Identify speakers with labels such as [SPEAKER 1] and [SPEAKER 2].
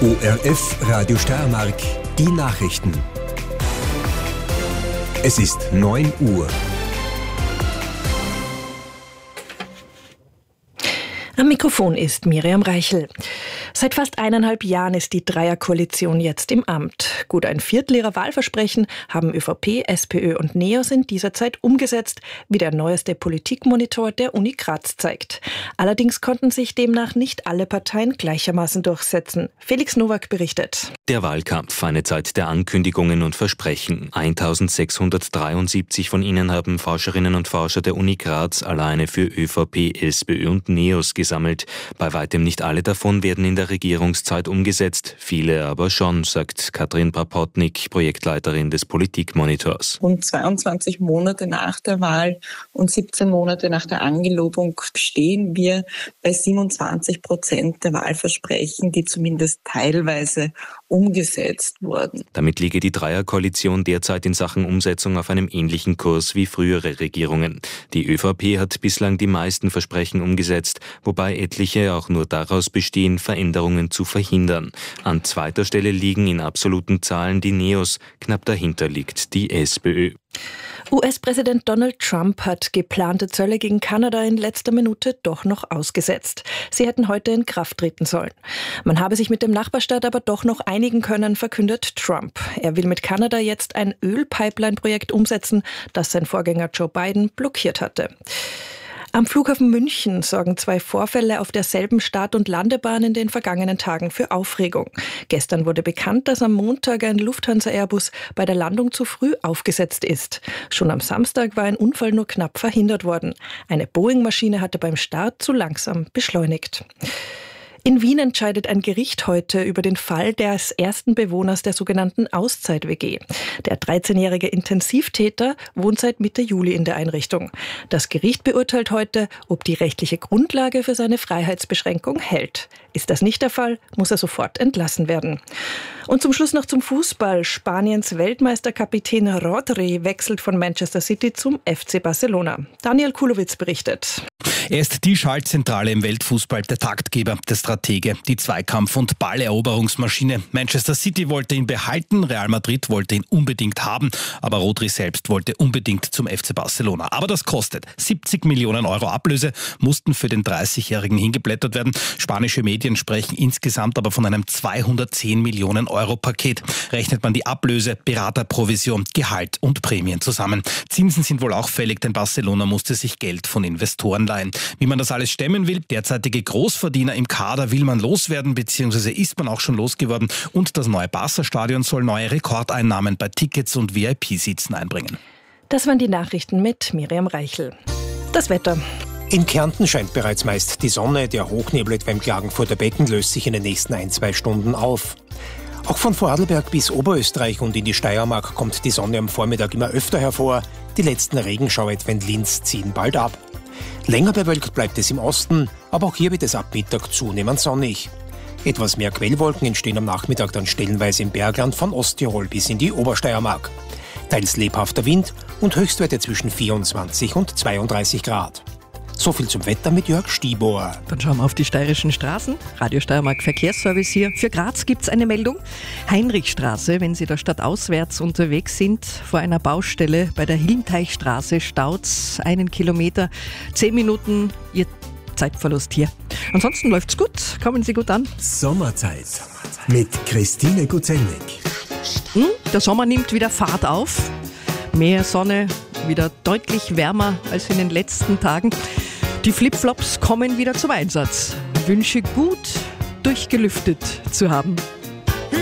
[SPEAKER 1] ORF Radio Steiermark, die Nachrichten. Es ist 9 Uhr.
[SPEAKER 2] Am Mikrofon ist Miriam Reichel. Seit fast 1,5 Jahren ist die Dreierkoalition jetzt im Amt. Gut ein Viertel ihrer Wahlversprechen haben ÖVP, SPÖ und NEOS in dieser Zeit umgesetzt, wie der neueste Politikmonitor der Uni Graz zeigt. Allerdings konnten sich demnach nicht alle Parteien gleichermaßen durchsetzen. Felix Nowak berichtet.
[SPEAKER 3] Der Wahlkampf, eine Zeit der Ankündigungen und Versprechen. 1673 von ihnen haben Forscherinnen und Forscher der Uni Graz alleine für ÖVP, SPÖ und NEOS gesammelt. Bei weitem nicht alle davon werden in der Regierungszeit umgesetzt, viele aber schon, sagt Katrin Prapotnik, Projektleiterin des Politikmonitors.
[SPEAKER 4] Rund 22 Monate nach der Wahl und 17 Monate nach der Angelobung stehen wir bei 27% der Wahlversprechen, die zumindest teilweise umgesetzt wurden.
[SPEAKER 3] Damit liege die Dreierkoalition derzeit in Sachen Umsetzung auf einem ähnlichen Kurs wie frühere Regierungen. Die ÖVP hat bislang die meisten Versprechen umgesetzt, wobei etliche auch nur daraus bestehen, Veränderungen zu verhindern. An zweiter Stelle liegen in absoluten Zahlen die NEOS, knapp dahinter liegt die SPÖ.
[SPEAKER 2] US-Präsident Donald Trump hat geplante Zölle gegen Kanada in letzter Minute doch noch ausgesetzt. Sie hätten heute in Kraft treten sollen. Man habe sich mit dem Nachbarstaat aber doch noch einigen können, verkündet Trump. Er will mit Kanada jetzt ein Ölpipeline-Projekt umsetzen, das sein Vorgänger Joe Biden blockiert hatte. Am Flughafen München sorgen 2 Vorfälle auf derselben Start- und Landebahn in den vergangenen Tagen für Aufregung. Gestern wurde bekannt, dass am Montag ein Lufthansa-Airbus bei der Landung zu früh aufgesetzt ist. Schon am Samstag war ein Unfall nur knapp verhindert worden. Eine Boeing-Maschine hatte beim Start zu langsam beschleunigt. In Wien entscheidet ein Gericht heute über den Fall des ersten Bewohners der sogenannten Auszeit-WG. Der 13-jährige Intensivtäter wohnt seit Mitte Juli in der Einrichtung. Das Gericht beurteilt heute, ob die rechtliche Grundlage für seine Freiheitsbeschränkung hält. Ist das nicht der Fall, muss er sofort entlassen werden. Und zum Schluss noch zum Fußball. Spaniens Weltmeisterkapitän Rodri wechselt von Manchester City zum FC Barcelona. Daniel Kulowitz berichtet.
[SPEAKER 5] Er ist die Schaltzentrale im Weltfußball, der Taktgeber, der Stratege, die Zweikampf- und Balleroberungsmaschine. Manchester City wollte ihn behalten, Real Madrid wollte ihn unbedingt haben, aber Rodri selbst wollte unbedingt zum FC Barcelona. Aber das kostet 70 Millionen Euro Ablöse, mussten für den 30-Jährigen hingeblättert werden. Spanische Medien sprechen insgesamt aber von einem 210 Millionen Euro Paket. Rechnet man die Ablöse, Beraterprovision, Gehalt und Prämien zusammen. Zinsen sind wohl auch fällig, denn Barcelona musste sich Geld von Investoren leihen. Wie man das alles stemmen will, derzeitige Großverdiener im Kader will man loswerden, beziehungsweise ist man auch schon losgeworden. Und das neue Barca-Stadion soll neue Rekordeinnahmen bei Tickets und VIP-Sitzen einbringen.
[SPEAKER 2] Das waren die Nachrichten mit Miriam Reichel. Das Wetter.
[SPEAKER 6] In Kärnten scheint bereits meist die Sonne. Der Hochnebel etwa im Klagenfurter Becken löst sich in den nächsten 1-2 Stunden auf. Auch von Vorarlberg bis Oberösterreich und in die Steiermark kommt die Sonne am Vormittag immer öfter hervor. Die letzten Regenschauer etwa in Linz ziehen bald ab. Länger bewölkt bleibt es im Osten, aber auch hier wird es ab Mittag zunehmend sonnig. Etwas mehr Quellwolken entstehen am Nachmittag dann stellenweise im Bergland von Osttirol bis in die Obersteiermark. Teils lebhafter Wind und Höchstwerte zwischen 24 und 32 Grad. So viel zum Wetter mit Jörg Stibor.
[SPEAKER 7] Dann schauen wir auf die steirischen Straßen. Radio Steiermark Verkehrsservice hier. Für Graz gibt es eine Meldung. Heinrichstraße, wenn Sie da stadtauswärts unterwegs sind, vor einer Baustelle bei der Hillenteichstraße staut's 1 Kilometer. 10 Minuten, Ihr Zeitverlust hier. Ansonsten läuft's gut. Kommen Sie gut an.
[SPEAKER 1] Sommerzeit mit Christine Gutzennig.
[SPEAKER 7] Der Sommer nimmt wieder Fahrt auf. Mehr Sonne, wieder deutlich wärmer als in den letzten Tagen. Die Flipflops kommen wieder zum Einsatz. Wünsche gut durchgelüftet zu haben.